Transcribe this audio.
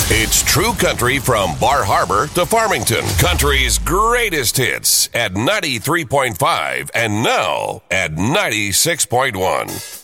It's True Country from Bar Harbor to Farmington. Country's greatest hits at 93.5 and now at 96.1.